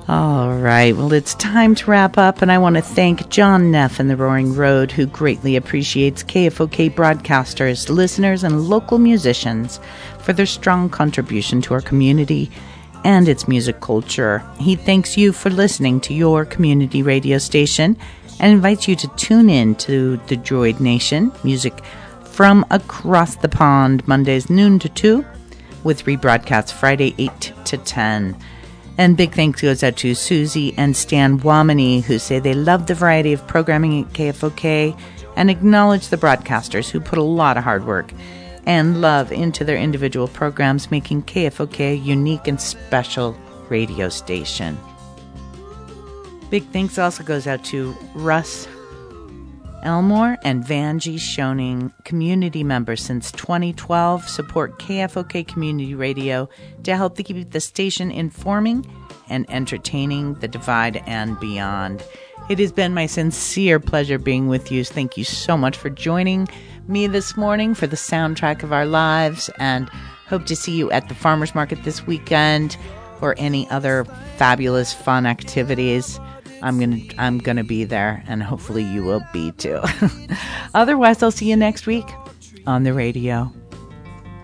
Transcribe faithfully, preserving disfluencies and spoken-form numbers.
All right, well, it's time to wrap up, and I want to thank John Neff and the Roaring Road, who greatly appreciates K F O K broadcasters, listeners, and local musicians for their strong contribution to our community and its music culture. He thanks you for listening to your community radio station and invites you to tune in to the Droid Nation, music from across the pond, Mondays noon to two, with rebroadcasts Friday eight to ten. And big thanks goes out to Susie and Stan Wamini, who say they love the variety of programming at K F O K and acknowledge the broadcasters who put a lot of hard work and love into their individual programs, making K F O K a unique and special radio station. Big thanks also goes out to Russ Elmore and Vanjie Schoening, community members since twenty twelve, support K F O K Community Radio to help to keep the station informing and entertaining the divide and beyond. It has been my sincere pleasure being with you. Thank you so much for joining me this morning for the soundtrack of our lives, and hope to see you at the farmers market this weekend or any other fabulous fun activities. I'm gonna I'm gonna be there, and hopefully you will be too. Otherwise, I'll see you next week on the radio.